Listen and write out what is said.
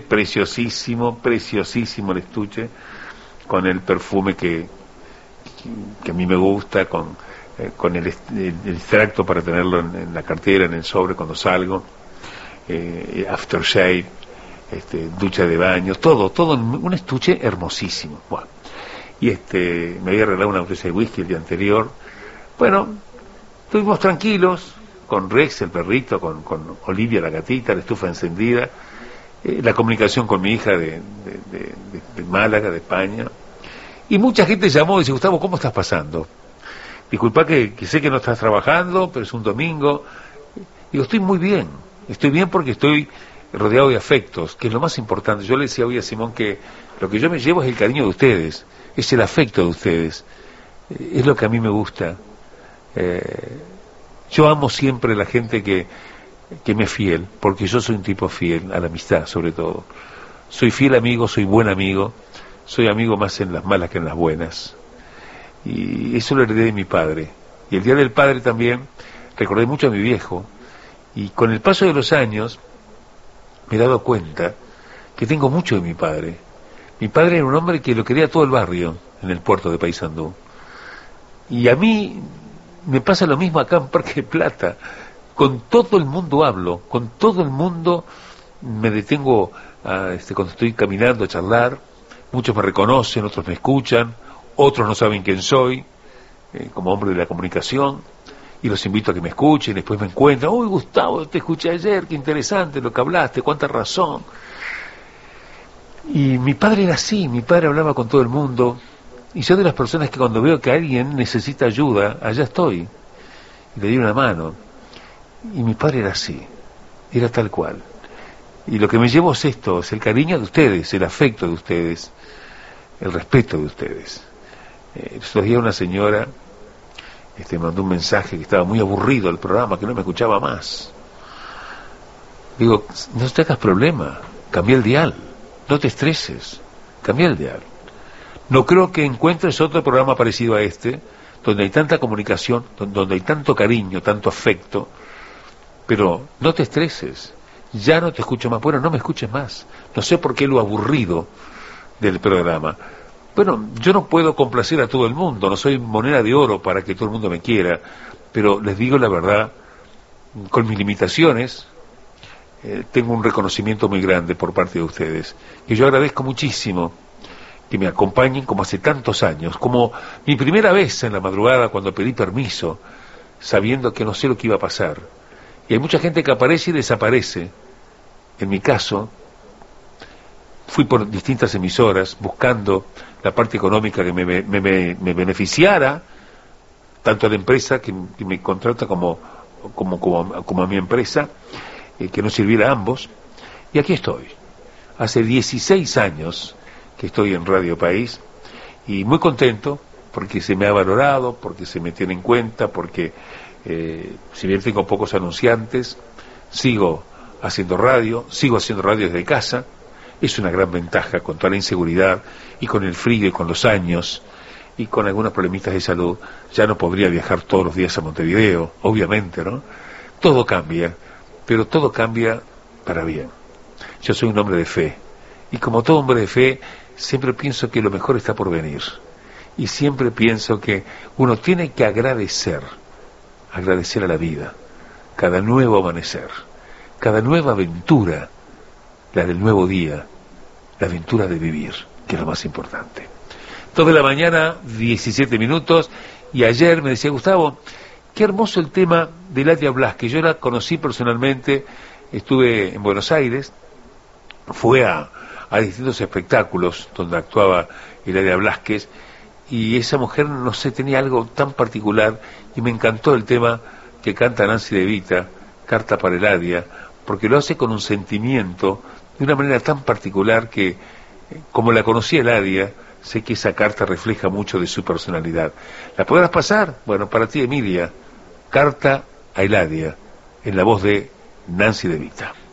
preciosísimo, preciosísimo el estuche, con el perfume que a mí me gusta, con el extracto para tenerlo en la cartera, en el sobre cuando salgo, aftershave, ducha de baño, todo en un estuche hermosísimo. Bueno, y me había regalado una botella de whisky el día anterior. Bueno, estuvimos tranquilos, con Rex, el perrito, con Olivia, la gatita, la estufa encendida, la comunicación con mi hija de Málaga, de España, y mucha gente llamó y dice: Gustavo, ¿cómo estás pasando? Disculpa que sé que no estás trabajando, pero es un domingo. Digo, estoy muy bien, porque estoy rodeado de afectos, que es lo más importante. Yo le decía hoy a Simón que lo que yo me llevo es el cariño de ustedes, es el afecto de ustedes, es lo que a mí me gusta. Yo amo siempre a la gente que me es fiel, porque yo soy un tipo fiel a la amistad, sobre todo. Soy fiel amigo, soy buen amigo, soy amigo más en las malas que en las buenas. Y eso lo heredé de mi padre. Y el día del padre también recordé mucho a mi viejo, y con el paso de los años me he dado cuenta que tengo mucho de mi padre. Mi padre era un hombre que lo quería todo el barrio en el puerto de Paysandú. Y a mí me pasa lo mismo acá en Parque Plata. Con todo el mundo hablo, con todo el mundo me detengo cuando estoy caminando a charlar. Muchos me reconocen, otros me escuchan, otros no saben quién soy, como hombre de la comunicación, y los invito a que me escuchen. Después me encuentran: uy, Gustavo, te escuché ayer, qué interesante lo que hablaste, cuánta razón. Y mi padre era así, mi padre hablaba con todo el mundo, y soy de las personas que cuando veo que alguien necesita ayuda, allá estoy, y le doy una mano. Y mi padre era así, era tal cual. Y lo que me llevo es esto, es el cariño de ustedes, el afecto de ustedes, el respeto de ustedes. Estos días una señora me mandó un mensaje que estaba muy aburrido el programa, que no me escuchaba más. Digo, no te hagas problema, cambia el dial, no te estreses, cambia el dial. No creo que encuentres otro programa parecido a este, donde hay tanta comunicación, donde hay tanto cariño, tanto afecto, pero no te estreses, ya no te escucho más. Bueno, no me escuches más, no sé por qué lo aburrido del programa. Bueno, yo no puedo complacer a todo el mundo, no soy moneda de oro para que todo el mundo me quiera, pero les digo la verdad, con mis limitaciones, tengo un reconocimiento muy grande por parte de ustedes, y yo agradezco muchísimo que me acompañen como hace tantos años, como mi primera vez en la madrugada cuando pedí permiso, sabiendo que no sé lo que iba a pasar. Y hay mucha gente que aparece y desaparece. En mi caso, fui por distintas emisoras buscando la parte económica que me beneficiara, tanto a la empresa que me contrata como a mi empresa, que nos sirviera a ambos. Y aquí estoy. Hace 16 años que estoy en Radio País, y muy contento porque se me ha valorado, porque se me tiene en cuenta, porque si bien tengo pocos anunciantes, sigo haciendo radio desde casa. Es una gran ventaja con toda la inseguridad y con el frío y con los años y con algunos problemitas de salud. Ya no podría viajar todos los días a Montevideo, obviamente, ¿no? Todo cambia, pero todo cambia para bien. Yo soy un hombre de fe, y como todo hombre de fe siempre pienso que lo mejor está por venir, y siempre pienso que uno tiene que agradecer a la vida, cada nuevo amanecer, cada nueva aventura, la del nuevo día, la aventura de vivir, que es lo más importante. 2 de la mañana, 17 minutos, y ayer me decía Gustavo, qué hermoso el tema de Eladia Blasquez. Yo la conocí personalmente, estuve en Buenos Aires, fue a distintos espectáculos donde actuaba Eladia Blasquez, y esa mujer, no sé, tenía algo tan particular, y me encantó el tema que canta Nancy De Vita, Carta para Eladia, porque lo hace con un sentimiento, de una manera tan particular que, como la conocí a Eladia, sé que esa carta refleja mucho de su personalidad. ¿La podrás pasar? Bueno, para ti, Emilia, Carta a Eladia, en la voz de Nancy De Vita.